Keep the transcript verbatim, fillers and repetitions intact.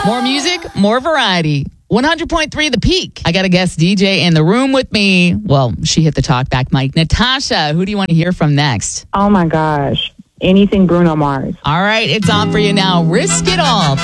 More music, more variety. one hundred point three The Peak. I got a guest D J in the room with me. Well, she hit the talkback mic. Natasha, who do you want to hear from next? Oh my gosh. Anything Bruno Mars. All right, it's on for you now. Risk It All.